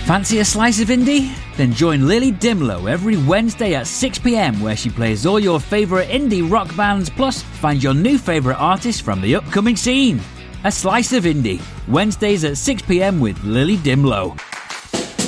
Fancy a slice of indie? Then join Lily Dimlow every Wednesday at 6 p.m, where she plays all your favourite indie rock bands, plus find your new favourite artists from the upcoming scene. A Slice of Indie, Wednesdays at 6 p.m with Lily Dimlow.